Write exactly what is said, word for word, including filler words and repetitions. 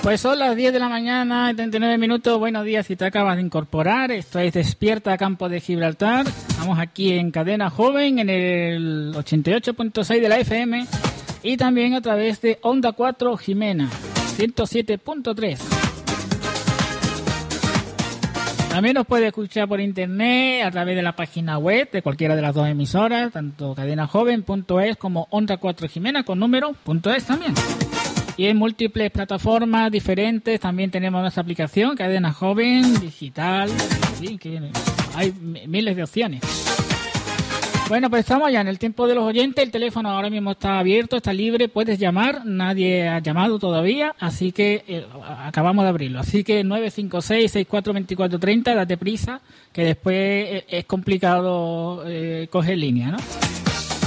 Pues son las diez de la mañana, treinta y nueve minutos. Buenos días si te acabas de incorporar. Esto es Despierta Campo de Gibraltar. Estamos aquí en Cadena Joven, en el ochenta y ocho punto seis de la F M. Y también a través de Onda cuatro Jimena, ciento siete punto tres. También nos puede escuchar por internet a través de la página web de cualquiera de las dos emisoras, tanto cadenajoven punto es como Onda cuatro Jimena con número punto es también. Y en múltiples plataformas diferentes también tenemos nuestra aplicación Cadena Joven, digital, sí, que hay miles de opciones. Bueno, pues estamos ya en el tiempo de los oyentes. El teléfono ahora mismo está abierto, está libre, puedes llamar. Nadie ha llamado todavía, así que eh, acabamos de abrirlo. Así que nueve cinco seis, seis cuatro dos cuatro tres cero, date prisa, que después es complicado eh, coger línea, ¿no?